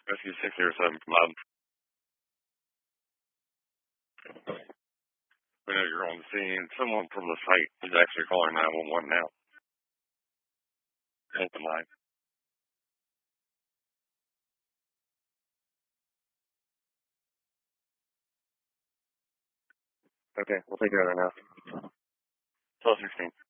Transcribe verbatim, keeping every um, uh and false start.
Rescue six zero seven from Loudon. We know you're on the scene. Someone from the site is actually calling nine one one now. Open line. Okay, we'll take care of that now. twelve sixteen.